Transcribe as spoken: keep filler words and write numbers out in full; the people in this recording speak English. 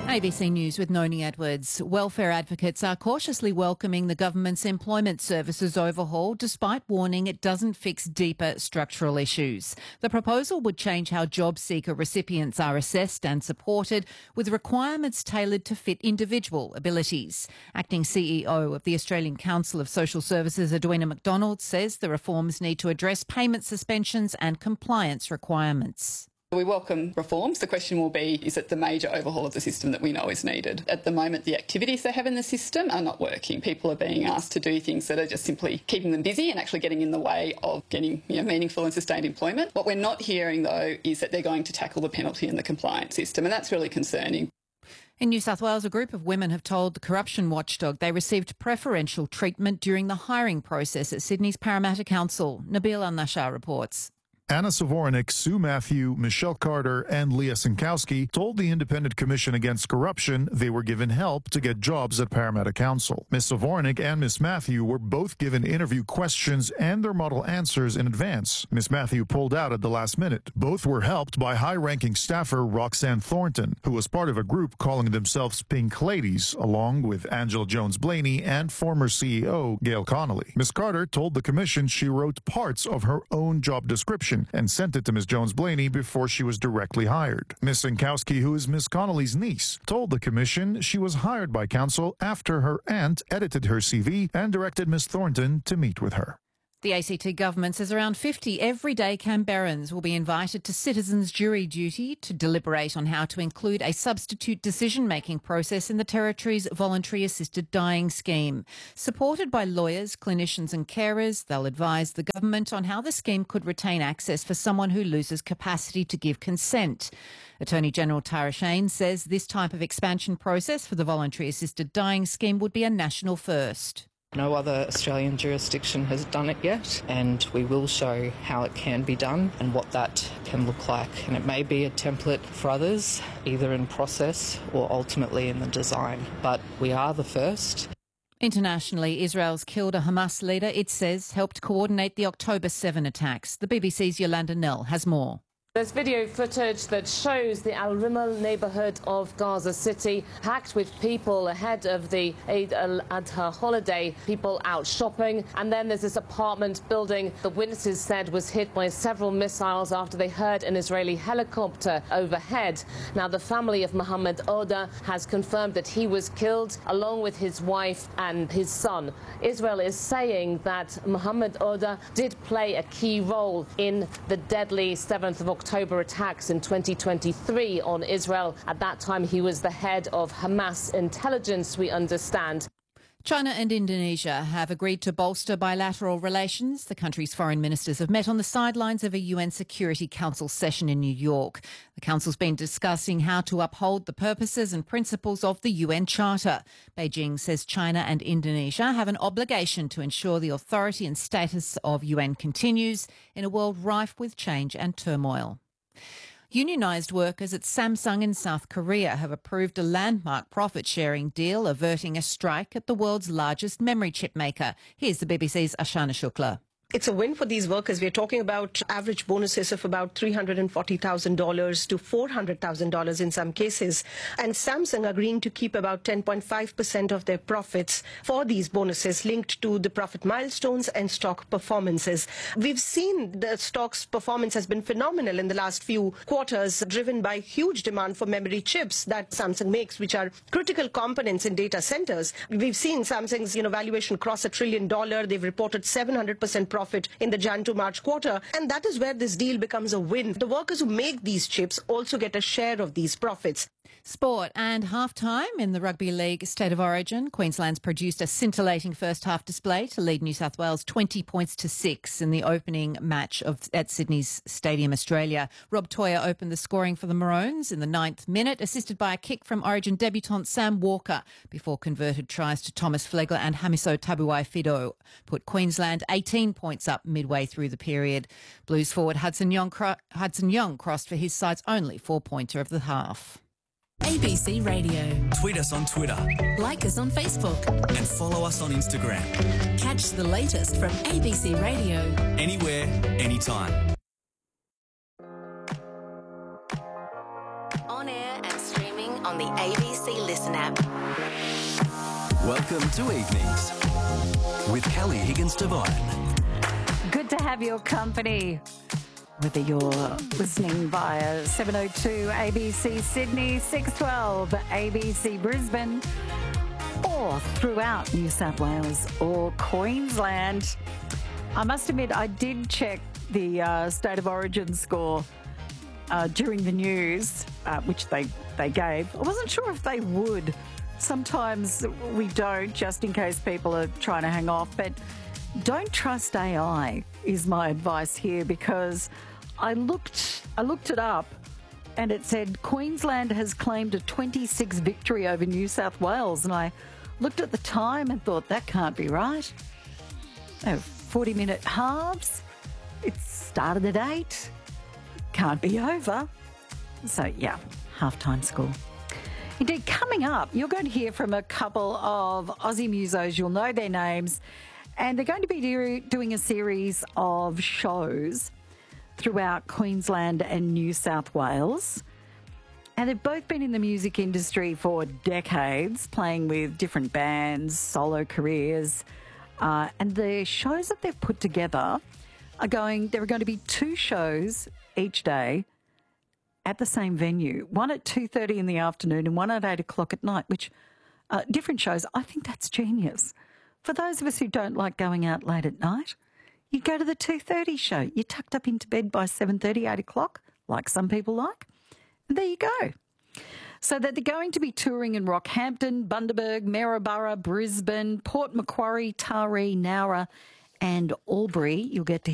A B C News with Noni Edwards. Welfare advocates are cautiously welcoming the government's employment services overhaul despite warning it doesn't fix deeper structural issues. The proposal would change how job seeker recipients are assessed and supported, with requirements tailored to fit individual abilities. Acting C E O of the Australian Council of Social Services, Edwina McDonald, says the reforms need to address payment suspensions and compliance requirements. We welcome reforms. The question will be, is it the major overhaul of the system that we know is needed? At the moment, the activities they have in the system are not working. People are being asked to do things that are just simply keeping them busy and actually getting in the way of getting you know, meaningful and sustained employment. What we're not hearing, though, is that they're going to tackle the penalty and the compliance system, and that's really concerning. In New South Wales, a group of women have told the corruption watchdog they received preferential treatment during the hiring process at Sydney's Parramatta Council. Nabil Al-Nashar reports. Anna Savornik, Sue Matthew, Michelle Carter and Leah Sinkowski told the Independent Commission Against Corruption they were given help to get jobs at Parramatta Council. Miss Savornik and Miss Matthew were both given interview questions and their model answers in advance. Miss Matthew pulled out at the last minute. Both were helped by high-ranking staffer Roxanne Thornton, who was part of a group calling themselves Pink Ladies, along with Angela Jones-Blaney and former C E O Gail Connolly. Miss Carter told the Commission she wrote parts of her own job description and sent it to Miss Jones-Blaney before she was directly hired. Miss Sinkowski, who is Miss Connolly's niece, told the Commission she was hired by Council after her aunt edited her C V and directed Miss Thornton to meet with her. The A C T government says around fifty everyday Canberrans will be invited to citizens' jury duty to deliberate on how to include a substitute decision-making process in the Territory's voluntary assisted dying scheme. Supported by lawyers, clinicians and carers, they'll advise the government on how the scheme could retain access for someone who loses capacity to give consent. Attorney General Tara Shane says this type of expansion process for the voluntary assisted dying scheme would be a national first. No other Australian jurisdiction has done it yet, and we will show how it can be done and what that can look like. And it may be a template for others, either in process or ultimately in the design. But we are the first. Internationally, Israel's killed a Hamas leader it says helped coordinate the October seventh attacks. The B B C's Yolanda Nell has more. There's video footage that shows the Al Rimal neighbourhood of Gaza City packed with people ahead of the Eid al-Adha holiday, people out shopping. And then there's this apartment building the witnesses said was hit by several missiles after they heard an Israeli helicopter overhead. Now, the family of Mohammed Oda has confirmed that he was killed along with his wife and his son. Israel is saying that Mohammed Oda did play a key role in the deadly seventh of October October attacks in twenty twenty-three on Israel. At that time, he was the head of Hamas intelligence, we understand. China and Indonesia have agreed to bolster bilateral relations. The countries' foreign ministers have met on the sidelines of a U N Security Council session in New York. The Council's been discussing how to uphold the purposes and principles of the U N Charter. Beijing says China and Indonesia have an obligation to ensure the authority and status of U N continues in a world rife with change and turmoil. Unionised workers at Samsung in South Korea have approved a landmark profit-sharing deal averting a strike at the world's largest memory chip maker. Here's the B B C's Ashana Shukla. It's a win for these workers. We're talking about average bonuses of about three hundred forty thousand dollars to four hundred thousand dollars in some cases. And Samsung agreeing to keep about ten point five percent of their profits for these bonuses linked to the profit milestones and stock performances. We've seen the stock's performance has been phenomenal in the last few quarters, driven by huge demand for memory chips that Samsung makes, which are critical components in data centers. We've seen Samsung's you know, valuation cross a trillion dollar. They've reported seven hundred percent profit profit in the Jan to March quarter, and that is where this deal becomes a win. The workers who make these chips also get a share of these profits. Sport and half-time in the Rugby League State of Origin. Queensland's produced a scintillating first-half display to lead New South Wales twenty points to six in the opening match of at Sydney's Stadium Australia. Rob Toyer opened the scoring for the Maroons in the ninth minute, assisted by a kick from Origin debutant Sam Walker, before converted tries to Thomas Flegler and Hamiso Tabuai-Fidow put Queensland eighteen points up midway through the period. Blues forward Hudson Young, cro- Hudson Young crossed for his side's only four-pointer of the half. A B C Radio. Tweet us on Twitter. Like us on Facebook. And follow us on Instagram. Catch the latest from A B C Radio. Anywhere, anytime. On air and streaming on the A B C Listen app. Welcome to Evenings with Kelly Higgins-Devine. Good to have your company. Whether you're listening via seven oh two A B C Sydney, six twelve A B C Brisbane, or throughout New South Wales or Queensland. I must admit, I did check the uh, State of Origin score uh, during the news, uh, which they, they gave. I wasn't sure if they would. Sometimes we don't, just in case people are trying to hang off. But don't trust A I is my advice here, because I looked I looked it up and it said Queensland has claimed a twenty-six victory over New South Wales. And I looked at the time and thought, that can't be right. Oh, forty-minute halves. It started at eight. Can't be over. So, yeah, halftime score. Indeed, coming up, you're going to hear from a couple of Aussie musos. You'll know their names. And they're going to be do- doing a series of shows throughout Queensland and New South Wales. And they've both been in the music industry for decades, playing with different bands, solo careers. Uh, and the shows that they've put together are going, there are going to be two shows each day at the same venue, one at two thirty in the afternoon and one at eight o'clock at night, which uh, different shows. I think that's genius. For those of us who don't like going out late at night, you go to the two thirty show. You're tucked up into bed by seven thirty, eight o'clock, like some people like, and there you go. So that they're going to be touring in Rockhampton, Bundaberg, Maryborough, Brisbane, Port Macquarie, Taree, Nowra and Albury. You'll get to